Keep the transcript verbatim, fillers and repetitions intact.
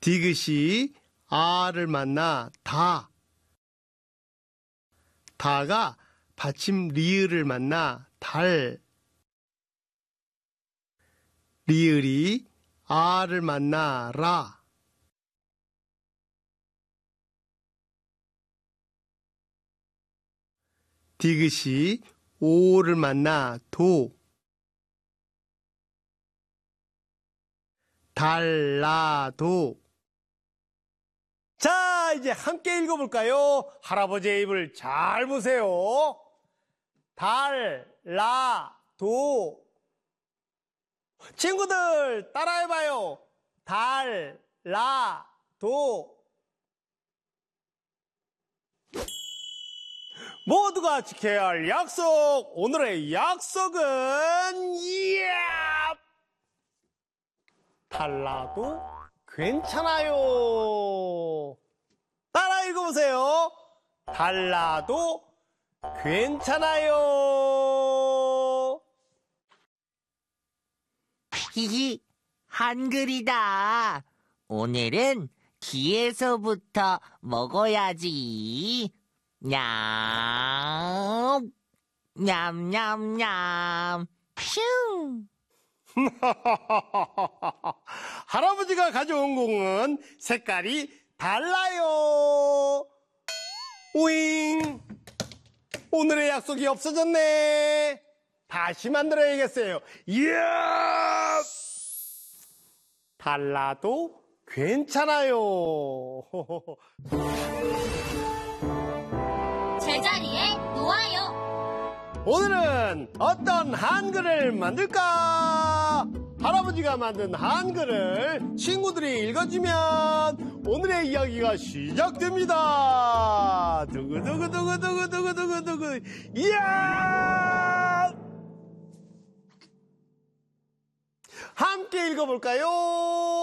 디귿이 아를 만나 다. 다가 받침 리을을 만나 달. 리을이 아를 만나 라. 디귿이 오를 만나 도. 달라도. 자, 이제 함께 읽어볼까요? 할아버지의 입을 잘 보세요. 달라도. 친구들 따라해봐요. 달라도. 모두가 지켜야 할 약속. 오늘의 약속은 이야! 달라도 괜찮아요. 따라 읽어보세요. 달라도 괜찮아요. 히히, 한글이다. 오늘은 귀에서부터 먹어야지. 냠, 냠냠냠, 슝. 할아버지가 가져온 공은 색깔이 달라요. 오잉. 오늘의 약속이 없어졌네. 다시 만들어야겠어요. 이야! 달라도 괜찮아요. 제자리에 놓아요. 오늘은 어떤 한글을 만들까? 할아버지가 만든 한글을 친구들이 읽어주면 오늘의 이야기가 시작됩니다. 두구두구두구두구두구두구두구. 이야! 함께 읽어볼까요?